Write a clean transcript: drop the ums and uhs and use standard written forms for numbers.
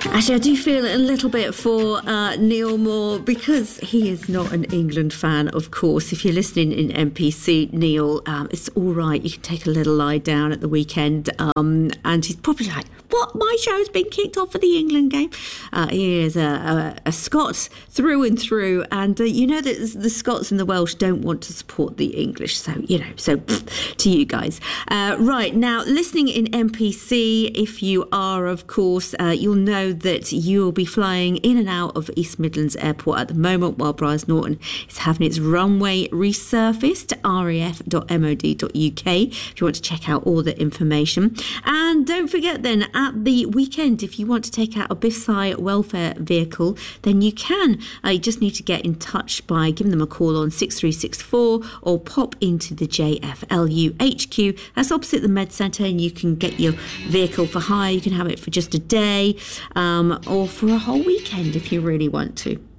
Actually, I do feel a little bit for Neil Moore because he is not an England fan, of course. If you're listening in MPC, Neil, it's all right. You can take a little lie down at the weekend. And he's probably like, what? My show's been kicked off for the England game? He is a Scot through and through. And you know that the Scots and the Welsh don't want to support the English. So, to you guys. Right, now, listening in MPC, if you are, of course, you'll know that you'll be flying in and out of East Midlands Airport at the moment while Briars Norton is having its runway resurfaced, raf.mod.uk, if you want to check out all the information. And don't forget then, at the weekend, if you want to take out a BIFSI welfare vehicle, then you can. You just need to get in touch by giving them a call on 6364 or pop into the JFLU HQ. That's opposite the Med Centre, and you can get your vehicle for hire. You can have it for just a day or for a whole weekend if you really want to.